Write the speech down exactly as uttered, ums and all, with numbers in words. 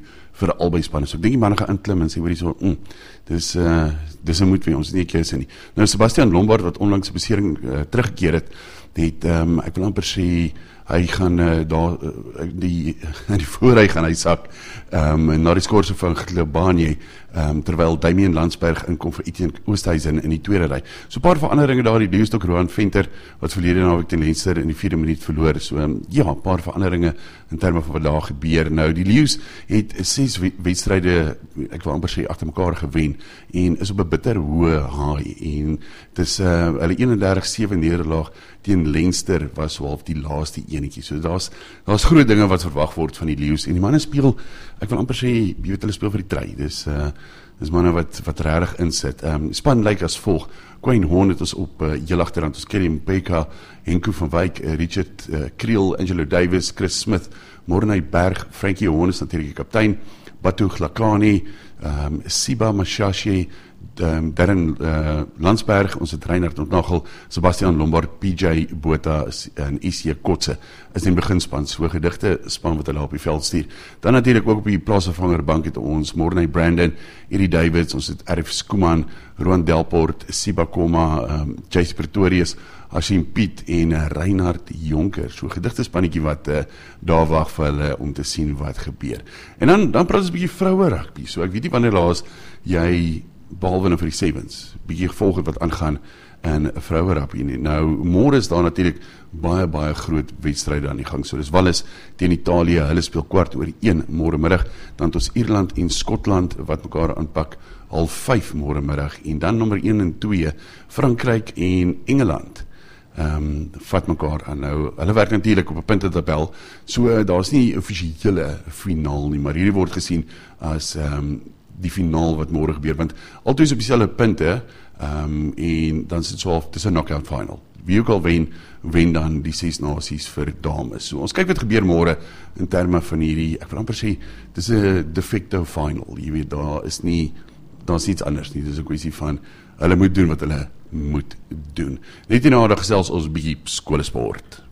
vir albei spanne. So ek dink die manne gaan inklim en sê hoor hierso, mm, dis uh, dis 'n moed vir ons, nie 'n keuse nie. Nou Sebastian Lombard wat onlangs 'n besering uh, teruggekeer het, het um, ek wil amper sê hy gaan uh, daar uh, die die voorry gaan hy sak um, na die skorse van Globanje, um, terwyl Damian Landsberg inkom vir Etienne Oosthuizen in die tweede ry. So 'n paar veranderinge daar, die Leeuwstok Rohan Venter wat verlede naweek teen Leinster in die vierde minuut verloor. So um, ja, 'n paar veranderinge in terme van wat daar gebeur. Nou die Leeuws het ses wedstryde, ek wil amper sê agter mekaar gewen en is op 'n bitter hoë haai en dis uh, hulle eenendertig sewe nederlaag teen Leinster was so half die laaste enetjie. So daar's daar's groot dinge wat verwag word van die Leeuws en die manne speel, ek wil amper sê, jy weet hulle speel vir die try. Dis uh, dis manne wat wat regtig insit. Ehm um, span lyk as volg. Quinn Horn het ons op uh, heel agterhand, ons Kelly Mpeka, Henko van Wyk, uh, Richard uh, Kriel, Angelo Davis, Chris Smith, Morney Berg, Frankie Horn is natuurlik die kaptein, Batu Glakani, um, Siba Mashashe, um, Darren uh, Landsberg, ons het Reinhard Ontnagel, Sebastian Lombard, P J Botha en I C Kotse is die beginspan, so gedigte span wat hulle op die veld stuur. Dan natuurlik ook op die plaasvervangerbank het ons Morney Brandon, Eddie Davids, ons het R F Skuman, Roan Delport, Siba Koma, um, Jace Pretorius, Hashim Piet en uh, Reinhard Jonker. So gedigte spannetjie wat uh, daar wag vir hulle om te sien wat gebeur. En dan dan praat ons 'n bietjie vroue rugby. So ek weet nie wanneer laas jy behalwe nou vir die Sevens bietjie gevolg het wat aangaan in vroue rugby nie. Nou môre is daar natuurlik baie baie groot wedstryde aan die gang. So dis Wallis teen Italië, hulle speel kwart oor een môre middag, dan het ons Ierland en Skotland wat mekaar aanpak half vyf môre middag en dan nommer een en twee Frankryk en Engeland. Ehm um, vat mekaar aan. Nou hulle werk natuurlik op 'n puntetabel. So uh, daar's nie 'n offisiële finaal nie, maar hierdie word gesien as ehm um, die finaal wat môre gebeur, want altyd op dieselfde punte, um, en dan is dit so half, dis 'n knockout final. Wie ook al wen, wen dan die ses nasies vir dames. So ons kyk wat gebeur môre in terme van hierdie, ek wil amper sê, dis 'n de facto final. Jy weet, daar is nie, daar is iets anders nie. Dis 'n kwessie van, hulle moet doen wat hulle moet doen. Net hierna gesels ons 'n bietjie skolesport.